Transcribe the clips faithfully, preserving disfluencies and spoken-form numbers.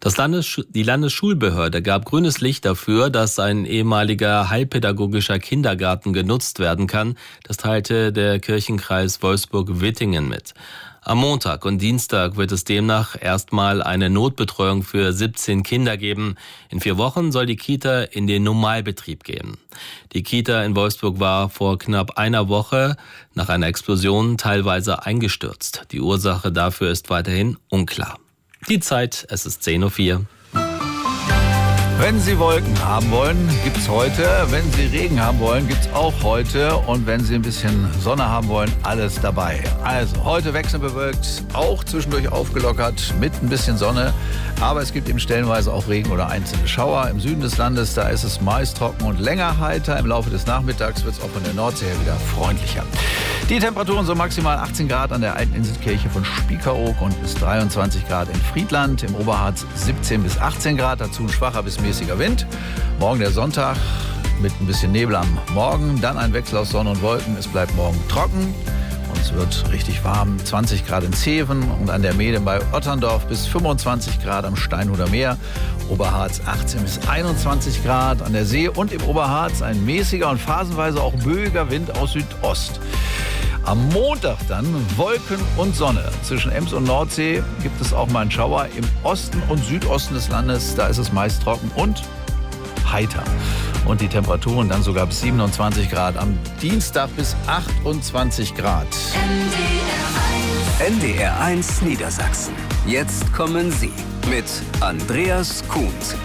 Das Landes die Landesschulbehörde gab grünes Licht dafür, dass ein ehemaliger heilpädagogischer Kindergarten genutzt werden kann. Das teilte der Kirchenkreis Wolfsburg-Wittingen mit. Am Montag und Dienstag wird es demnach erstmal eine Notbetreuung für siebzehn Kinder geben. In vier Wochen soll die Kita in den Normalbetrieb gehen. Die Kita in Wolfsburg war vor knapp einer Woche nach einer Explosion teilweise eingestürzt. Die Ursache dafür ist weiterhin unklar. Die Zeit, es ist zehn Uhr vier. Wenn Sie Wolken haben wollen, gibt's heute. Wenn Sie Regen haben wollen, gibt's auch heute. Und wenn Sie ein bisschen Sonne haben wollen, alles dabei. Also heute wechselnd bewölkt, auch zwischendurch aufgelockert mit ein bisschen Sonne. Aber es gibt eben stellenweise auch Regen oder einzelne Schauer. Im Süden des Landes, da ist es meist trocken und länger heiter. Im Laufe des Nachmittags wird es auch von der Nordsee her wieder freundlicher. Die Temperaturen so maximal achtzehn Grad an der alten Inselkirche von Spiekeroog und bis dreiundzwanzig Grad in Friedland. Im Oberharz siebzehn bis achtzehn Grad, dazu ein schwacher bis mäßiger Wind. Morgen der Sonntag mit ein bisschen Nebel am Morgen, dann ein Wechsel aus Sonne und Wolken. Es bleibt morgen trocken und es wird richtig warm. zwanzig Grad in Zeven und an der Meede bei Otterndorf bis fünfundzwanzig Grad am Steinhuder Meer. Oberharz achtzehn bis einundzwanzig Grad an der See und im Oberharz ein mäßiger und phasenweise auch böiger Wind aus Südost. Am Montag dann Wolken und Sonne. Zwischen Ems und Nordsee gibt es auch mal einen Schauer. Im Osten und Südosten des Landes, da ist es meist trocken und heiter. Und die Temperaturen dann sogar bis siebenundzwanzig Grad. Am Dienstag bis achtundzwanzig Grad. N D R eins Niedersachsen. Jetzt kommen Sie mit Andreas Kuhns.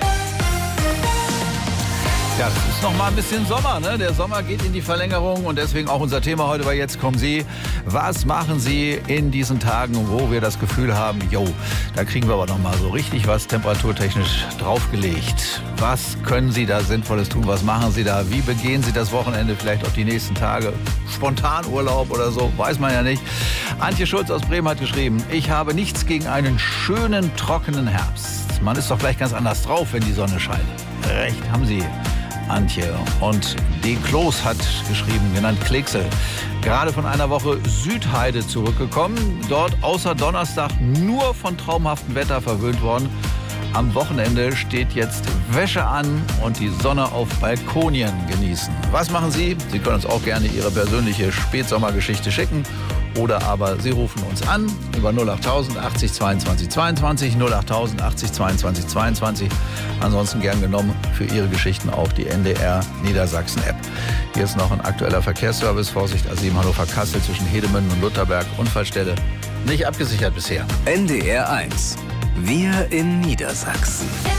Ja, es ist noch mal ein bisschen Sommer, ne? Der Sommer geht in die Verlängerung und deswegen auch unser Thema heute bei Jetzt kommen Sie. Was machen Sie in diesen Tagen, wo wir das Gefühl haben, jo, da kriegen wir aber noch mal so richtig was temperaturtechnisch draufgelegt. Was können Sie da Sinnvolles tun? Was machen Sie da? Wie begehen Sie das Wochenende? Vielleicht auch die nächsten Tage? Spontan Urlaub oder so? Weiß man ja nicht. Antje Schulz aus Bremen hat geschrieben, ich habe nichts gegen einen schönen, trockenen Herbst. Man ist doch gleich ganz anders drauf, wenn die Sonne scheint. Recht haben Sie, Antje. Und D. Kloß hat geschrieben, genannt Klecksel, gerade von einer Woche Südheide zurückgekommen. Dort außer Donnerstag nur von traumhaftem Wetter verwöhnt worden. Am Wochenende steht jetzt Wäsche an und die Sonne auf Balkonien genießen. Was machen Sie? Sie können uns auch gerne Ihre persönliche Spätsommergeschichte schicken. Oder aber Sie rufen uns an über null achttausend achtzig zweiundzwanzig zweiundzwanzig, null achttausend achtzig zweiundzwanzig zweiundzwanzig. Ansonsten gern genommen für Ihre Geschichten auch die N D R Niedersachsen App. Hier ist noch ein aktueller Verkehrsservice. Vorsicht A sieben Hannover-Kassel zwischen Hedemünden und Lutherberg. Unfallstelle nicht abgesichert bisher. N D R eins. Wir in Niedersachsen.